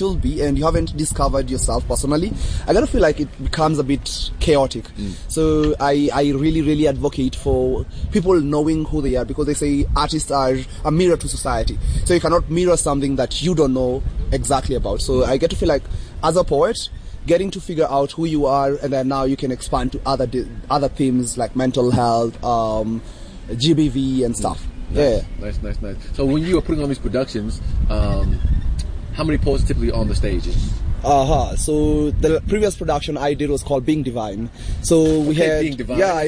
should be, and you haven't discovered yourself personally, I gotta feel like it becomes a bit chaotic. So I really, really advocate for people knowing who they are, because they say artists are a mirror to society. So you cannot mirror something that you don't know exactly about. So I get to feel like, as a poet, getting to figure out who you are, and then now you can expand to other themes like mental health, GBV and stuff. Nice. So when you are putting on these productions, how many poets typically on the stages? So the previous production I did was called Being Divine. So we had Being Divine. Yeah,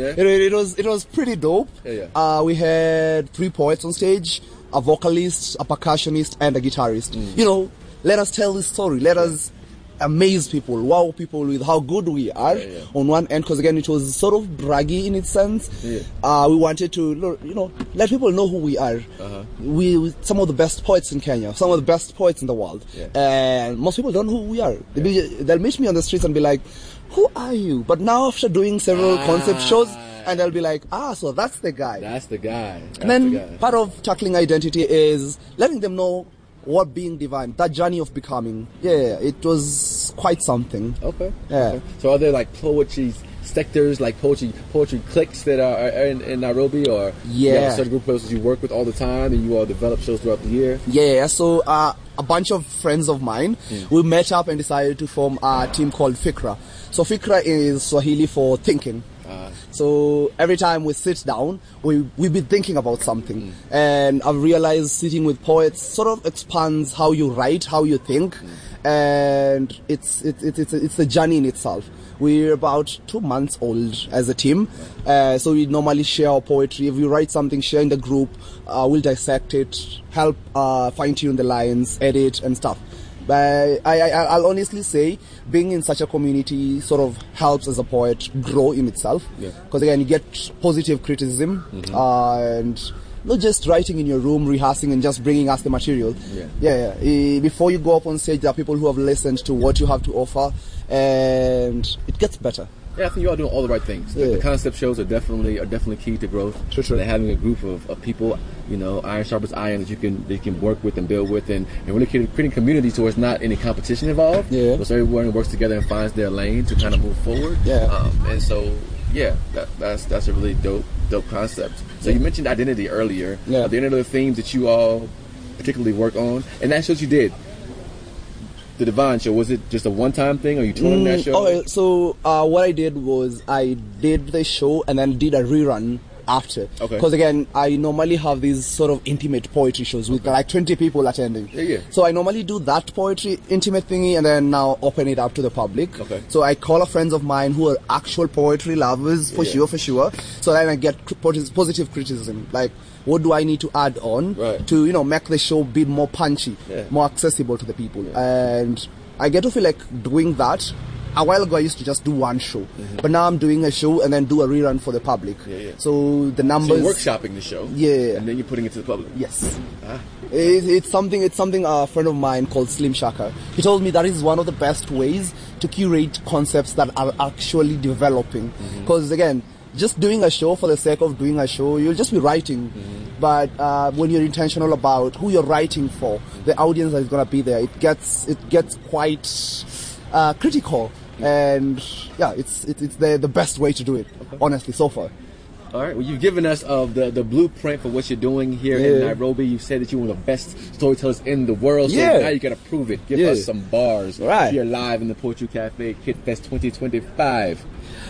it was pretty dope. We had 3 poets on stage, a vocalist, a percussionist, and a guitarist. You know, let us tell this story. Let us amaze people, wow people with how good we are on one end, because again it was sort of braggy in its sense. We wanted to, you know, let people know who we are. We some of the best poets in Kenya, some of the best poets in the world, and most people don't know who we are. They'll meet me on the streets and be like, who are you? But now after doing several concept shows, and they'll be like, so that's the guy. And then part of tackling identity is letting them know what being divine, that journey of becoming. It was quite something. Okay. So are there like poetry sectors, like poetry cliques that are in Nairobi, or you have a certain group of persons you work with all the time and you all develop shows throughout the year? So a bunch of friends of mine, we met up and decided to form a team called Fikra. So Fikra is Swahili for thinking. So every time we sit down, we've been thinking about something. And I've realized sitting with poets sort of expands how you write, how you think. And it's a journey in itself. We're about 2 months old as a team. So we normally share our poetry. If we write something, share in the group. We'll dissect it, help fine-tune the lines, edit and stuff. But I'll honestly say being in such a community sort of helps as a poet grow in itself. Because again, you get positive criticism and not just writing in your room, rehearsing and just bringing us the material. Before you go up on stage, there are people who have listened to what you have to offer, and it gets better. I think you all doing all the right things. The concept shows are definitely key to growth. Sure. Having a group of people, you know, iron sharpens iron, that you can work with and build with, and really creating community so there's not any competition involved. So everyone works together and finds their lane to kind of move forward. And so that's a really dope concept. So you mentioned identity earlier. Are there any other themes that you all particularly work on? And that's what you did. The Divine Show, was it just a one-time thing, or you touring that show? Okay, so what I did was I did the show and then did a rerun after. Because again, I normally have these sort of intimate poetry shows with like 20 people attending. So I normally do that poetry intimate thingy and then now open it up to the public. So I call up friends of mine who are actual poetry lovers for sure. So then I get positive criticism, like what do I need to add on to, you know, make the show a bit more punchy, more accessible to the people. And I get to feel like doing that. A while ago I used to just do one show, but now I'm doing a show and then do a rerun for the public. So the numbers. So you're workshopping the show. And then you're putting it to the public. Yes. It's something a friend of mine called Slim Shaka. He told me that is one of the best ways to curate concepts that are actually developing. Because again, just doing a show for the sake of doing a show, you'll just be writing. But when you're intentional about who you're writing for, the audience that is going to be there, it gets quite critical. And it's the best way to do it, honestly, so far. All right. Well, you've given us the blueprint for what you're doing here in Nairobi. You've said that you're one of the best storytellers in the world. So now you got to prove it. Give us some bars. You're live in the Poetry Cafe, Kid Fest 2025.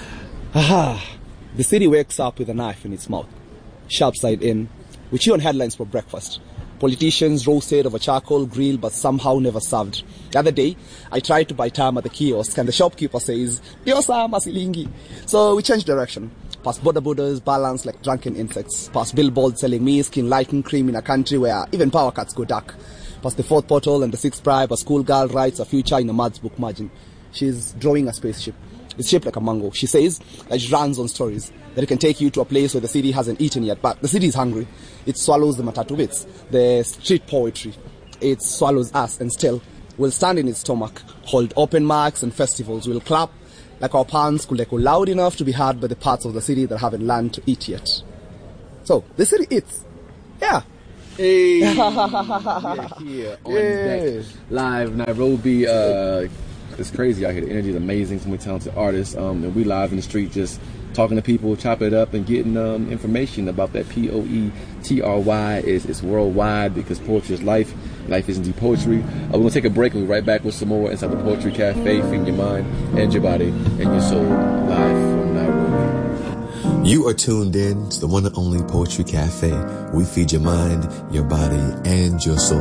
The city wakes up with a knife in its mouth, sharp side in. We chew on headlines for breakfast. Politicians roasted over charcoal grill, but somehow never served. The other day, I tried to buy time at the kiosk, and the shopkeeper says, "Dio sa masilingi." So we changed direction. Past borders balanced like drunken insects. Past billboards selling me skin lighting cream in a country where even power cuts go dark. Past the 4th portal and the 6th bribe, a schoolgirl writes a future in a maths book margin. She's drawing a spaceship. It's shaped like a mango. She says that it runs on stories, that it can take you to a place where the city hasn't eaten yet, but the city is hungry. It swallows the matatu bits, the street poetry. It swallows us, and still we'll stand in its stomach, hold open mics and festivals. We'll clap like our pants could echo loud enough to be heard by the parts of the city that haven't learned to eat yet. So, the city eats. Hey, we're here on deck, live Nairobi. It's crazy out here. The energy is amazing. So many talented artists. And we live in the street just talking to people, chopping it up, and getting information about that POETRY. It's worldwide because poetry is life. Life is indeed poetry. We're going to take a break and we'll be right back with some more inside the Poetry Cafe, feeding your mind and your body and your soul, live from Nairobi. You are tuned in to the one and only Poetry Cafe. We feed your mind, your body, and your soul.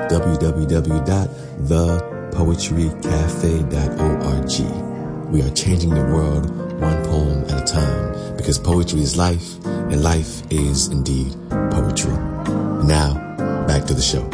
www.thepoetrycafe.org. We are changing the world one poem at a time because poetry is life and life is indeed poetry. Now, back to the show.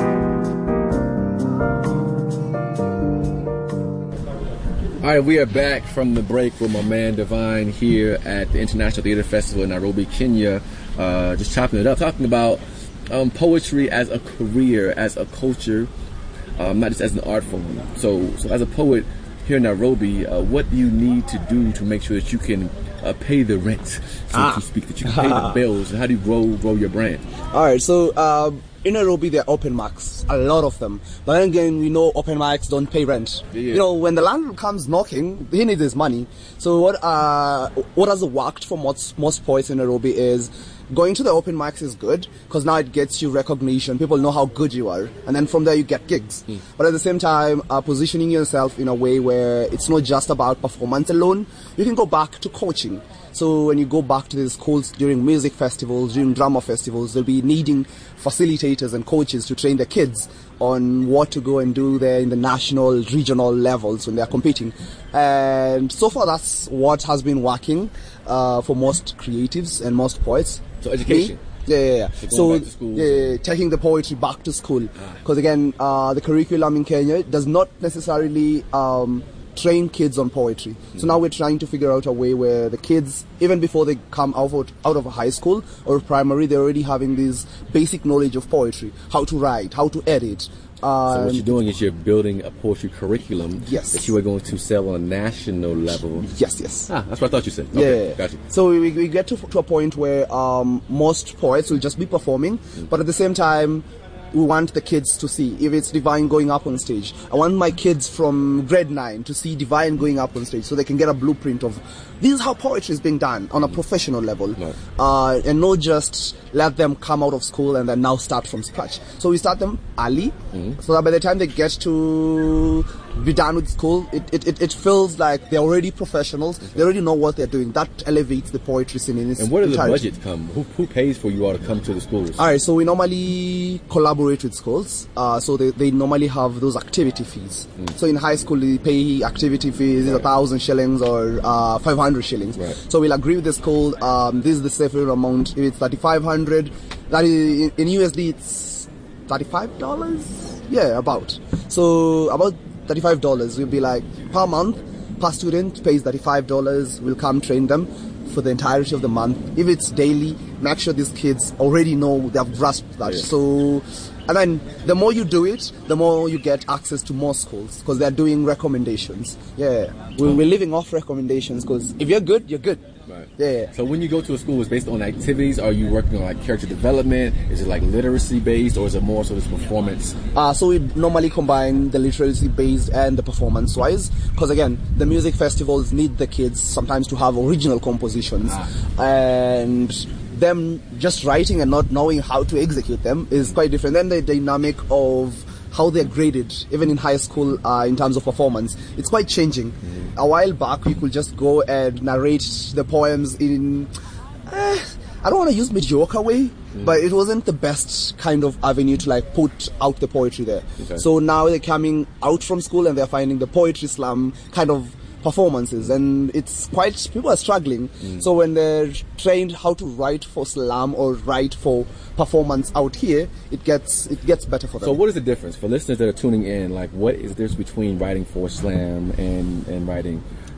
All right, we are back from the break with my man Divine here at the International Theater Festival in Nairobi, Kenya. Just chopping it up, talking about poetry as a career, as a culture, not just as an art form. So as a poet here in Nairobi, what do you need to do to make sure that you can pay the rent, so to speak, that you can pay the bills, and how do you grow your brand? All right, so in Nairobi, there are open mics, a lot of them. But then again, we know open mics don't pay rent. Yeah. You know, when the landlord comes knocking, he needs his money. So what has worked for most poets in Nairobi is going to the open mics is good because now it gets you recognition. People know how good you are, and then from there you get gigs. But at the same time, positioning yourself in a way where it's not just about performance alone. You can go back to coaching. So when you go back to these schools during music festivals, during drama festivals, they'll be needing facilitators and coaches to train the kids on what to go and do there in the national, regional levels when they're competing. And so far that's what has been working for most creatives and most poets. So education. Yeah. So taking the poetry back to school. Because again, the curriculum in Kenya does not necessarily train kids on poetry. So now we're trying to figure out a way where the kids, even before they come out of a high school or primary, they're already having this basic knowledge of poetry, how to write, how to edit. So what you're doing is you're building a poetry curriculum that you are going to sell on a national level. Yes. That's what I thought you said. Okay, yeah. Gotcha. So we get to a point where most poets will just be performing, but at the same time, we want the kids to see if it's Divine going up on stage. I want my kids from grade 9 to see Divine going up on stage so they can get a blueprint of this is how poetry is being done on a professional level. Right. And not just let them come out of school and then now start from scratch. So we start them early so that by the time they get to be done with school, it feels like they're already professionals. They already know what they're doing. That elevates the poetry scene in its And where does the entirety. budget come? Who pays for you all to come to the schools? All right, so we normally collaborate with schools. So they normally have those activity fees. So in high school, they pay activity fees, 1,000 shillings or 500 shillings. Right. So we'll agree with the school. This is the safer amount. If it's 3,500, that is in USD, it's $35. Yeah, about. So about $35 will be like per month, per student pays $35. We'll come train them for the entirety of the month. If it's daily, make sure these kids already know they have grasped that. So, and then the more you do it, the more you get access to more schools because they're doing recommendations. Yeah, we're living off recommendations because if you're good, you're good. Right. Yeah. So when you go to a school, it's based on activities. Are you working on like character development? Is it like literacy based, or is it more so this performance? So we normally combine the literacy based and the performance wise, because again, the music festivals need the kids sometimes to have original compositions, and them just writing and not knowing how to execute them is quite different. Then the dynamic of how they're graded, even in high school, in terms of performance, it's quite changing. A while back, we could just go and narrate the poems in, I don't want to use mediocre way, but it wasn't the best kind of avenue to like put out the poetry there. Okay. So now they're coming out from school and they're finding the poetry slam kind of performances, and it's quite, people are struggling. So when they're trained how to write for slam or write for performance out here, it gets better for them. So what is the difference for listeners that are tuning in? Like, what is the difference between writing for slam and writing?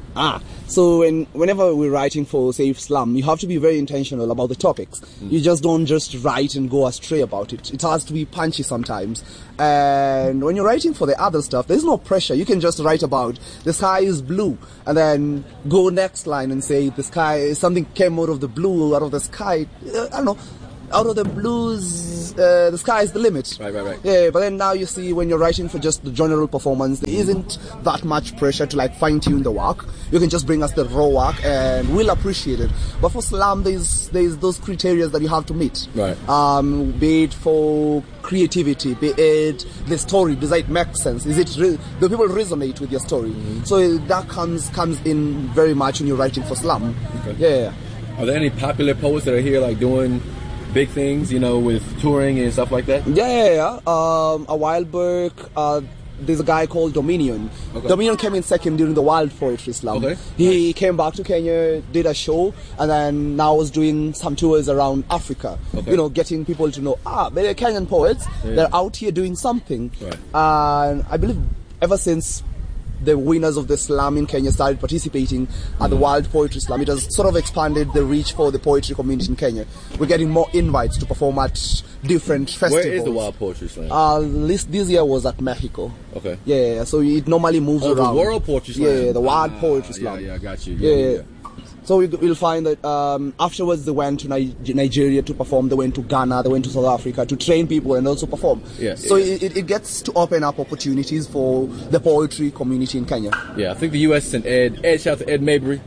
So whenever we're writing for, say, slam, you have to be very intentional about the topics. You just don't just write and go astray about it. It has to be punchy sometimes. And when you're writing for the other stuff, there's no pressure. You can just write about the sky is blue and then go next line and say the sky, something came out of the blue, out of the sky. I don't know. out of the blues, the sky is the limit. Right. Yeah, but then now you see when you're writing for just the general performance, there isn't that much pressure to like fine tune the work. You can just bring us the raw work and we'll appreciate it. But for slam, there's those criteria that you have to meet. Right. Be it for creativity, be it the story, does it make sense? Do people resonate with your story? Mm-hmm. So that comes in very much when you're writing for slam. Okay. Yeah. Are there any popular poets that are here like doing big things, with touring and stuff like that? Yeah. A while back, there's a guy called Dominion. Okay. Dominion came in second during the World Poetry Slam. Okay. He came back to Kenya, did a show, and then now is doing some tours around Africa. Okay. Getting people to know, they're Kenyan poets. Yeah. They're out here doing something. Right. And I believe ever since the winners of the slam in Kenya started participating at the World Poetry Slam, it has sort of expanded the reach for the poetry community in Kenya. We're getting more invites to perform at different festivals. Where is the World Poetry Slam? This year was at Mexico. Okay. Yeah, so it normally moves around. The World Poetry Slam? Yeah, the World Poetry Slam. Yeah, I got you. Yeah. So we'll find that afterwards they went to Nigeria to perform, they went to Ghana, they went to South Africa to train people and also perform. Yes. So it gets to open up opportunities for the poetry community in Kenya. Yeah, I think the U.S. sent Ed, shout out to Ed Mabry,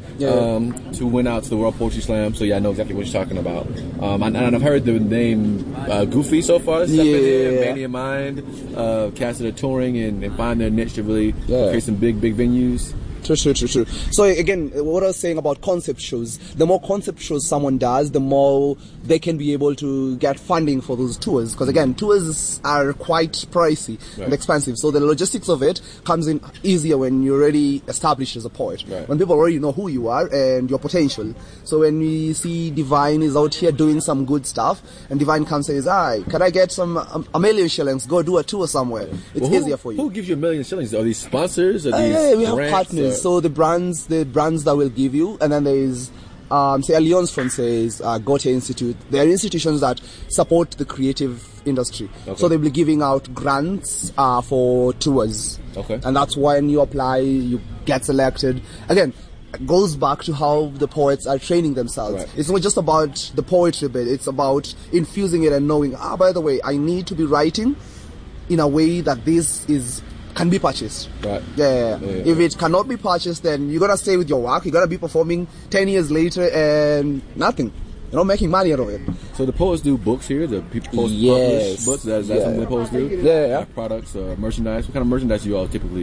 to win out to the World Poetry Slam. So yeah, I know exactly what you're talking about. And I've heard the name Goofy so far. Step in here, Manny and Mind, cast that are touring and find their niche to really create some big venues. True. So again, what I was saying about concept shows, the more concept shows someone does, the more they can be able to get funding for those tours. Because again, tours are quite pricey and expensive. So the logistics of it comes in easier when you're already established as a poet. Right. When people already know who you are and your potential. So when we see Divine is out here doing some good stuff, and Divine comes and says, can I get a million shillings? Go do a tour somewhere. It's easier for you. Who gives you $1 million shillings? Are these sponsors? Are these we have partners. So the brands that will give you, and then there's say Alliance Francaise, Goethe Institute. They are institutions that support the creative industry. Okay. So they'll be giving out grants for tours. Okay. And that's when you apply, you get selected. Again, it goes back to how the poets are training themselves. Right. It's not just about the poetry bit. It's about infusing it and knowing, by the way, I need to be writing in a way that this can be purchased. Right. Yeah. If it cannot be purchased, then you're gonna stay with your work. You're gonna be performing 10 years later and nothing. You're not making money out of it. So the poets do books here. The people publish books. That's something the poets do. Yeah. Products, merchandise. What kind of merchandise do you all typically?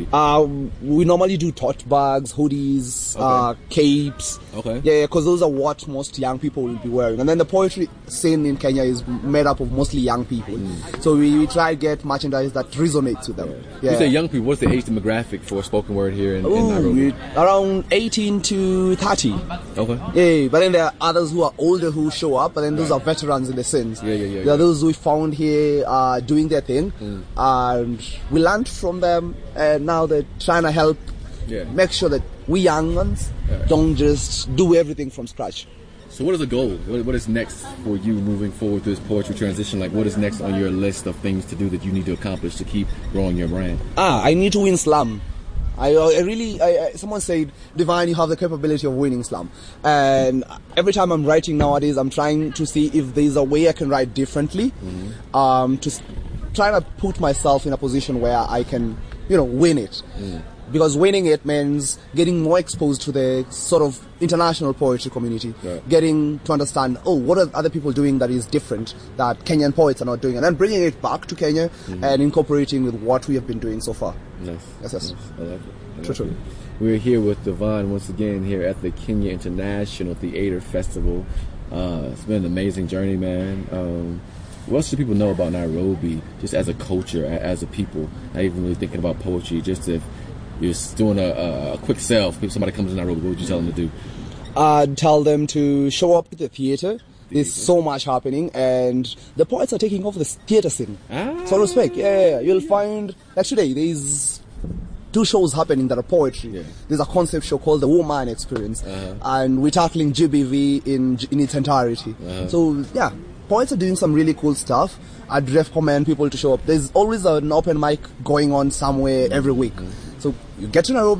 We normally do tote bags, hoodies, capes. Okay. Yeah, because those are what most young people will be wearing. And then the poetry scene in Kenya is made up of mostly young people. So we try to get merchandise that resonates with them. Yeah. You say young people. What's the age demographic for spoken word here in Nairobi? Around 18 to 30. Okay. Yeah, but then there are others who are older who show up, but then those are veterans in the sense. There are those we found here doing their thing, and we learned from them, and now they're trying to help make sure that we young ones don't just do everything from scratch. So what is the goal? What is next for you moving forward through this poetry transition? Like, what is next on your list of things to do that you need to accomplish to keep growing your brand? I need to win slam. Someone said, Divine, you have the capability of winning slam. And every time I'm writing nowadays, I'm trying to see if there's a way I can write differently, to try to put myself in a position where I can, win it. Because winning it means getting more exposed to the sort of international poetry community, getting to understand, what are other people doing that is different, that Kenyan poets are not doing, and then bringing it back to Kenya and incorporating with what we have been doing so far. Nice. Yes. I like it. We're here with Divine once again here at the Kenya International Theater Festival. It's been an amazing journey, man. What should people know about Nairobi, just as a culture, as a people, not even really thinking about poetry, just if you're doing a quick sell, if somebody comes to Nairobi, what would you tell them to do? I'd tell them to show up at the theater. There's so much happening, and the poets are taking over the theater scene. So to speak, you'll find, like today, there's 2 shows happening that are poetry. There's a concept show called The Woman Experience, and we're tackling GBV in its entirety. So, poets are doing some really cool stuff. I'd recommend people to show up. There's always an open mic going on somewhere every week. So you get to Nairobi,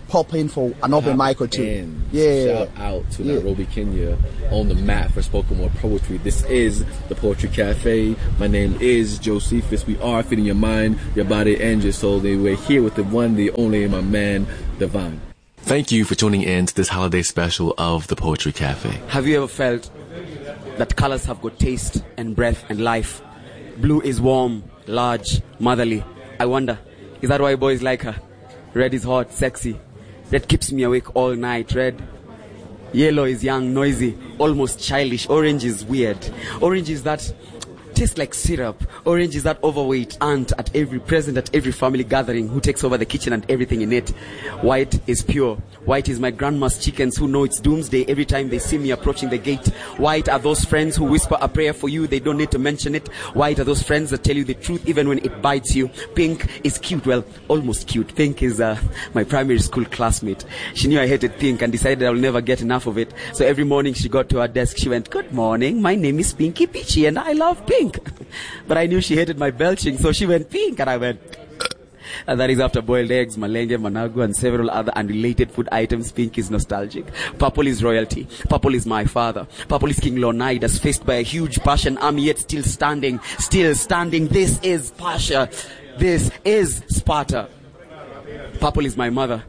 pop in for an open mic or two. Shout out to Nairobi, Kenya, on the map for spoken word poetry. This is the Poetry Cafe. My name is Josephus. We are feeding your mind, your body, and your soul. We're here with the one, the only, my man, Divine. Thank you for tuning in to this holiday special of the Poetry Cafe. Have you ever felt that colors have got taste and breath and life? Blue is warm, large, motherly. I wonder, is that why boys like her? Red is hot, sexy. Red keeps me awake all night. Red. Yellow is young, noisy, almost childish. Orange is weird. Orange is that tastes like syrup. Orange is that overweight aunt present at every family gathering who takes over the kitchen and everything in it. White is pure. White is my grandma's chickens who know it's doomsday every time they see me approaching the gate. White are those friends who whisper a prayer for you, they don't need to mention it. White are those friends that tell you the truth even when it bites you. Pink is cute, well, almost cute. Pink is my primary school classmate. She knew I hated pink and decided I will never get enough of it. So every morning she got to her desk, she went, "Good morning, my name is Pinky Peachy and I love pink." But I knew she hated my belching, so she went pink and I went. And that is after boiled eggs, malenge, managu, and several other unrelated food items. Pink is nostalgic. Purple is royalty. Purple is my father. Purple is King Leonidas, faced by a huge Persian army, yet still standing. Still standing. This is Persia. This is Sparta. Purple is my mother.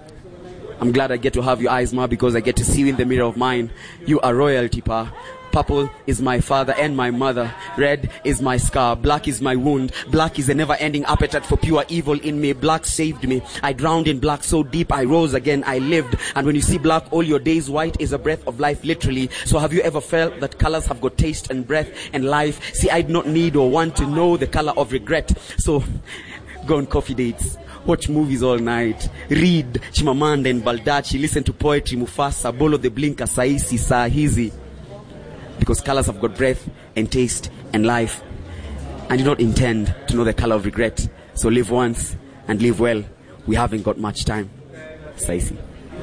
I'm glad I get to have your eyes, Ma, because I get to see you in the mirror of mine. You are royalty, Pa. Purple is my father and my mother. Red is my scar. Black is my wound. Black is a never-ending appetite for pure evil in me. Black saved me. I drowned in black so deep I rose again. I lived. And when you see black all your days, white is a breath of life, literally. So have you ever felt that colors have got taste and breath and life? See, I do not need or want to know the color of regret. So go on coffee dates. Watch movies all night. Read Chimamanda and Baldacci. Listen to poetry, Mufasa, Bolo the Blinker, Saisi, Sahizi. Because colors have got breath and taste and life. I do not intend to know the color of regret. So live once and live well. We haven't got much time. Saisi.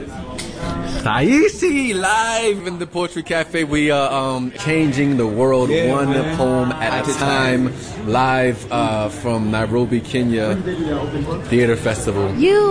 Saisi, live in the Poetry Cafe. We are changing the world one poem at a time. Live from Nairobi, Kenya Theater Festival.